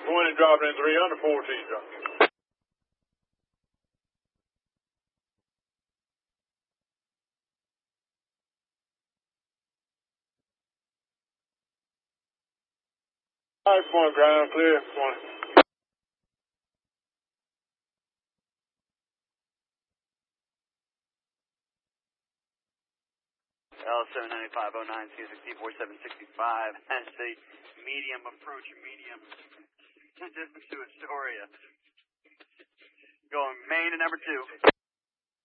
20 dropping in 3 under 14 drop. All right, point ground, clear, point. L79509, C64-765 has a medium approach, medium distance to Astoria. Going main to number 2.